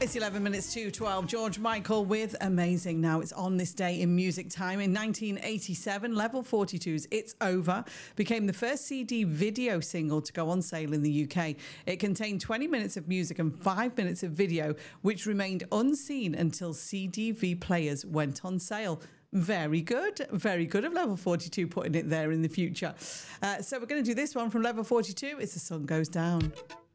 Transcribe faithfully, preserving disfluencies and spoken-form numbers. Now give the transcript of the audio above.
It's eleven minutes to twelve. George Michael with Amazing. Now it's on this day in music time. In nineteen eighty-seven, Level forty-two's It's Over became the first C D video single to go on sale in the U K. It contained twenty minutes of music and five minutes of video, which remained unseen until C D V players went on sale. Very good. Very good of Level forty-two putting it there in the future. Uh, so we're going to do this one from Level forty-two. It's The Sun Goes Down.